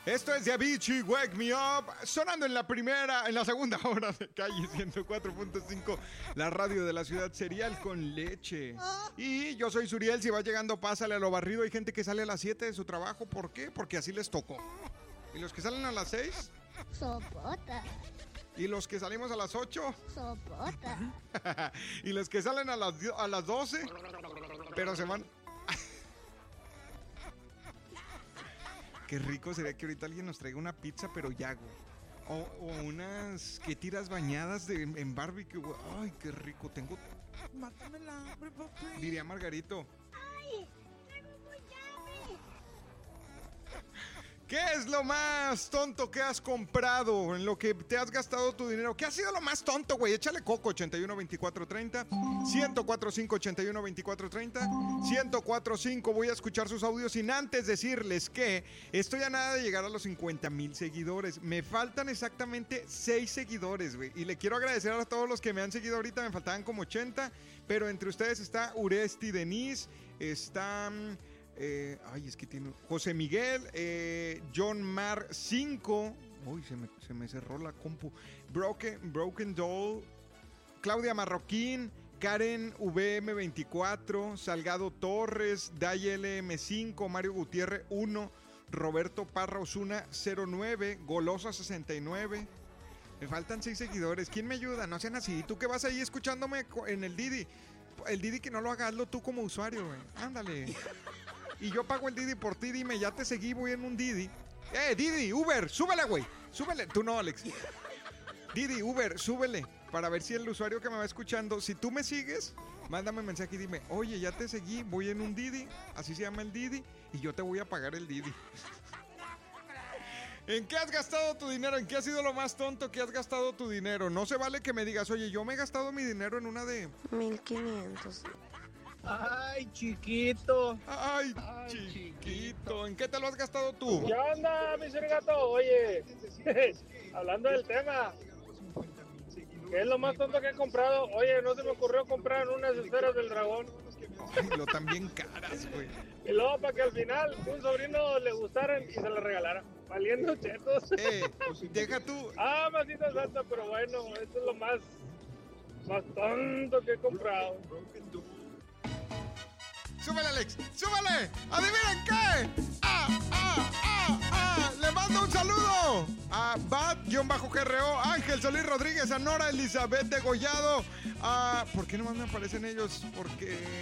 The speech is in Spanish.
Esto es de Avicii, Wake Me Up, sonando en la segunda hora de Calle 104.5, la radio de la ciudad, cereal con leche. Y yo soy Suriel, si va llegando, pásale a lo barrido. Hay gente que sale a las 7 de su trabajo, ¿por qué? Porque así les tocó. ¿Y los que salen a las 6? Sopota. ¿Y los que salimos a las 8? Sopota. ¿Y los que salen a las 12? Pero se van... Qué rico sería que ahorita alguien nos traiga una pizza, pero yago. O unas que tiras bañadas en barbecue. Ay, qué rico. Mátame el hambre, papi. Diría Margarito. ¡Ay! ¡Tengo muy hambre! ¿Qué es lo más tonto que has comprado? En lo que te has gastado tu dinero. ¿Qué ha sido lo más tonto, güey? Échale coco, 81 24 30, 1045 81 24 30, 1045. Voy a escuchar sus audios sin antes decirles que estoy a nada de llegar a los 50,000 seguidores. Me faltan exactamente 6 seguidores, güey. Y le quiero agradecer a todos los que me han seguido ahorita. Me faltaban como 80, pero entre ustedes está Uresti Denise, está... es que tiene José Miguel, John Mar 5. Uy, se me cerró la compu. Broken Doll, Claudia Marroquín, Karen VM24, Salgado Torres, Day LM5, Mario Gutiérrez 1, Roberto Parra Osuna 09, Golosa 69. Me faltan 6 seguidores. ¿Quién me ayuda? No sean así. ¿Tú que vas ahí escuchándome en el Didi? El Didi que no lo hagas, hazlo tú como usuario, güey. Ándale. Y yo pago el Didi por ti, dime, ya te seguí, voy en un Didi. Didi, Uber, súbele, güey. Súbele. Tú no, Alex. Didi, Uber, súbele. Para ver si el usuario que me va escuchando, si tú me sigues, mándame un mensaje y dime, oye, ya te seguí, voy en un Didi, así se llama el Didi, y yo te voy a pagar el Didi. ¿En qué has gastado tu dinero? ¿En qué ha sido lo más tonto que has gastado tu dinero? No se vale que me digas, oye, yo me he gastado mi dinero en una de... 1500. Ay, chiquito. Ay, chiquito. ¿En qué te lo has gastado tú? ¿Qué onda, mi gato? Oye, hablando del tema, ¿qué es lo más tonto que he comprado? Oye, no se me ocurrió comprar unas esferas del dragón. Ay, lo tan bien caras, güey. Y luego para que al final un sobrino le gustaran y se le regalara. Valiendo chetos. Deja tú. Masita santa, pero bueno, esto es lo más tonto que he comprado. ¡Súbele, Alex! ¡Súbele! ¡Adivinen qué! ¡Le mando un saludo! A Bat-GRO, Ángel Solís Rodríguez, a Nora Elizabeth Degollado. ¿Por qué nomás me aparecen ellos? Porque...